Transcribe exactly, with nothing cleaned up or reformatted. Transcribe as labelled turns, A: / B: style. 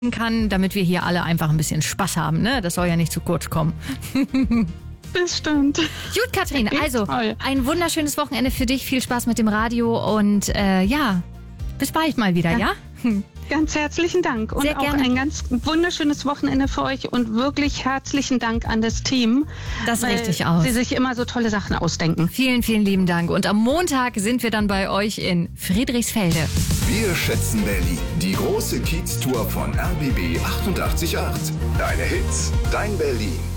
A: kann, damit wir hier alle einfach ein bisschen Spaß haben. Ne? Das soll ja nicht zu kurz kommen.
B: Das stimmt.
A: Gut, Katrin, also ein wunderschönes Wochenende für dich. Viel Spaß mit dem Radio und äh, ja, bis bald mal wieder, ja?
B: ja? Ganz herzlichen Dank und
A: Sehr
B: auch
A: gerne.
B: ein ganz wunderschönes Wochenende für euch und wirklich herzlichen Dank an das Team.
A: Das
B: weil
A: richtig aus.
B: Sie sich immer so tolle Sachen ausdenken.
A: Vielen, vielen lieben Dank. Und am Montag sind wir dann bei euch in Friedrichsfelde.
C: Wir schätzen Berlin. Die große Kiez-Tour von R B B achtundachtzig Komma acht. Deine Hits, dein Berlin.